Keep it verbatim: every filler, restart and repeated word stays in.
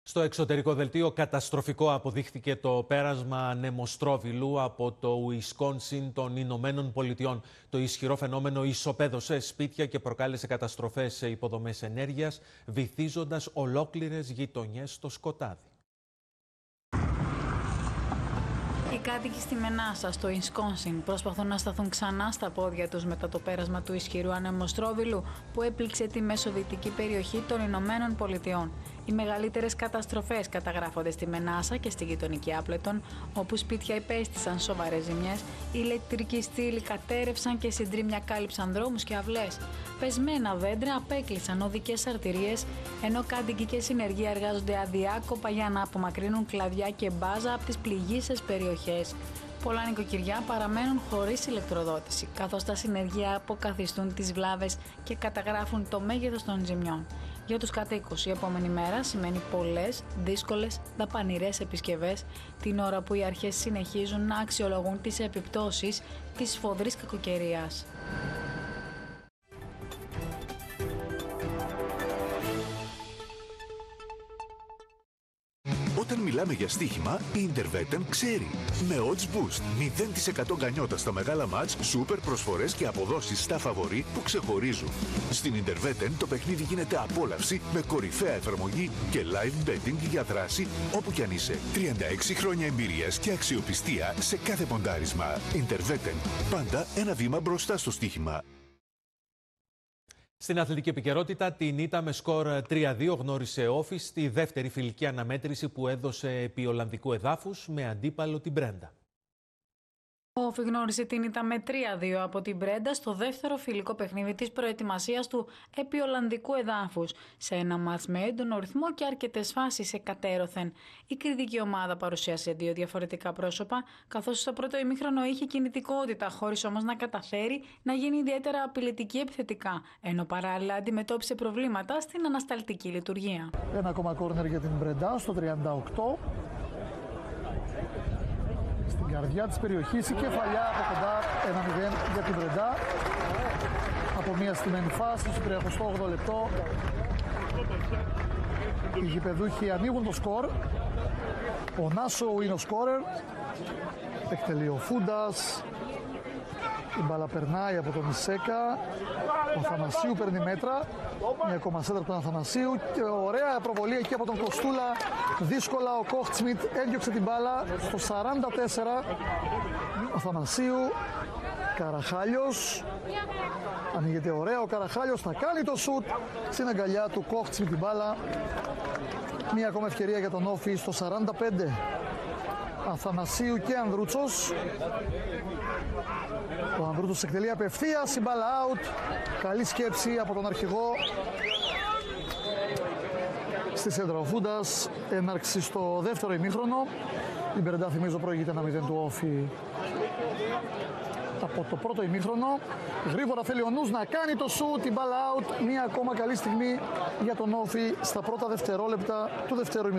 Στο εξωτερικό δελτίο καταστροφικό αποδείχθηκε το πέρασμα νεμοστρόβιλου από το Ουισκόνσιν των Ηνωμένων Πολιτειών. Το ισχυρό φαινόμενο ισοπαίδωσε σπίτια και προκάλεσε καταστροφές σε υποδομές ενέργειας, βυθίζοντας ολόκληρες γειτονιές στο σκοτάδι. Οι κάτοικοι στη Μενάσα, στο Ουισκόνσιν, προσπαθούν να σταθούν ξανά στα πόδια τους μετά το πέρασμα του ισχυρού ανεμοστρόβιλου που έπληξε τη μεσοδυτική περιοχή των Ηνωμένων Πολιτειών. Οι μεγαλύτερες καταστροφές καταγράφονται στη Μενάσα και στη γειτονική Άπλετον, όπου σπίτια υπέστησαν σοβαρές ζημιές, οι ηλεκτρικοί στήλοι κατέρευσαν και συντρίμμια κάλυψαν δρόμους και αυλές. Πεσμένα δέντρα απέκλεισαν οδικές αρτηρίες, ενώ κάτοικοι και συνεργεία εργάζονται αδιάκοπα για να απομακρύνουν κλαδιά και μπάζα από τις πληγείσες περιοχές. Πολλά νοικοκυριά παραμένουν χωρίς ηλεκτροδότηση, καθώς τα συνεργεία αποκαθιστούν τις βλάβες και καταγράφουν το μέγεθος των ζημιών. Για τους κατοίκους, η επόμενη μέρα σημαίνει πολλές, δύσκολες, δαπανηρές επισκευές, την ώρα που οι αρχές συνεχίζουν να αξιολογούν τις επιπτώσεις της σφοδρής κακοκαιρίας. Όταν μιλάμε για στοίχημα, η Interwetten ξέρει. Με Odds Boost, μηδέν τοις εκατό γκανιότα στα μεγάλα μάτς, σούπερ προσφορές και αποδόσεις στα φαβορί που ξεχωρίζουν. Στην Interwetten το παιχνίδι γίνεται απόλαυση με κορυφαία εφαρμογή και live betting για δράση όπου κι αν είσαι. τριάντα έξι χρόνια εμπειρίας και αξιοπιστία σε κάθε ποντάρισμα. Interwetten, πάντα ένα βήμα μπροστά στο στοίχημα. Στην αθλητική επικαιρότητα, την ήττα με σκορ τρία δύο γνώρισε Όφη στη δεύτερη φιλική αναμέτρηση που έδωσε επί Ολλανδικού εδάφους με αντίπαλο την Μπρέντα. Ο Όφη γνώρισε την ήττα με τρία δύο από την Μπρέντα στο δεύτερο φιλικό παιχνίδι της προετοιμασίας του επί Ολλανδικού εδάφους, σε ένα μάτς με έντονο ρυθμό και αρκετές φάσεις εκατέρωθεν. Η κριτική ομάδα παρουσίασε δύο διαφορετικά πρόσωπα, καθώς στο πρώτο ημίχρονο είχε κινητικότητα, χωρίς όμως να καταφέρει να γίνει ιδιαίτερα απειλητική επιθετικά, ενώ παράλληλα αντιμετώπισε προβλήματα στην ανασταλτική λειτουργία. Ένα ακόμα κόρνερ για την Μπρέντα στο τριάντα οκτώ. Στην καρδιά της περιοχής η κεφαλιά από κοντά, ένα μηδέν για την Μπρέντα. Από μια στημένη φάση στο τριάντα όγδοο λεπτό. Οι γηπεδούχοι ανοίγουν το σκορ. Ο Νάσο είναι ο σκόρερ. Εκτελεί ο Φούντας. Η μπάλα περνάει από τον Ισέκα. Ο Αθανασίου παίρνει μέτρα. Μια ακόμα σέντρα από τον Αθανασίου. Και ωραία προβολή εκεί από τον Κοστούλα. Δύσκολα ο Κόχτσμιτ έδιωξε την μπάλα στο σαράντα τέσσερα. Ο Αθανασίου. Καραχάλιος. Ανοίγεται ωραία ο Καραχάλιος. Θα κάνει το σουτ στην αγκαλιά του Κόχτσμιτ την μπάλα. Μια ακόμα ευκαιρία για τον Όφη στο σαράντα πέντε. Αθανασίου και Ανδρούτσος. Ο Ανδρούτσος εκτελεί απευθείας, η μπάλα out. Καλή σκέψη από τον αρχηγό. Στη σέντρα ο Φούντας, έναρξη στο δεύτερο ημίχρονο. Η Μπρέντα, θυμίζω, προηγείται ένα μηδέν του Όφη από το πρώτο ημίχρονο. Γρήγορα θέλει ο Νους να κάνει το σουτ, την μπάλα out. Μια ακόμα καλή στιγμή για τον Όφη στα πρώτα δευτερόλεπτα του δεύτερου ημίχρονου.